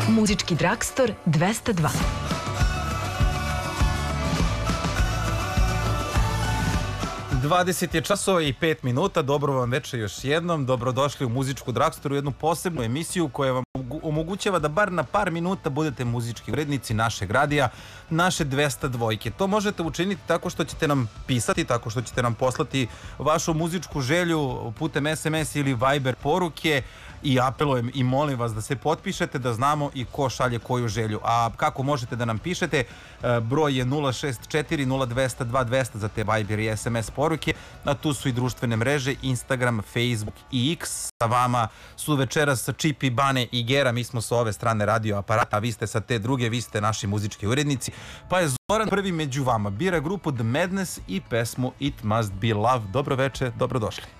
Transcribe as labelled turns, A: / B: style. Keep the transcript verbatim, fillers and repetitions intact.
A: Muzički Dragstor dvesta dva.
B: dvadeset je časova i pet minuta, dobro vam večer još jednom, dobrodošli u Muzičku Dragstoru, jednu posebnu emisiju koja vam omogućava da bar na par minuta budete muzički urednici našeg radija, naše dvesta dvojke. To možete učiniti tako što ćete nam pisati, tako što ćete nam poslati vašu muzičku želju putem es em es ili Viber poruke i apelujem i molim vas da se potpišete da znamo i ko šalje koju želju. A kako možete da nam pišete? Broj je nula šest četiri nula dva nula dva dvesta za te Viber i es em es poruke, a tu su i društvene mreže Instagram, Facebook i X. Sa vama su večeras Čipi, Bane i Gera, mi smo sa ove strane radio aparata, a vi ste sa te druge, vi ste naši muzički urednici. Pa je Zoran prvi među vama, bira grupu The Madness i pesmu It Must Be Love. Dobro večer, dobrodošli.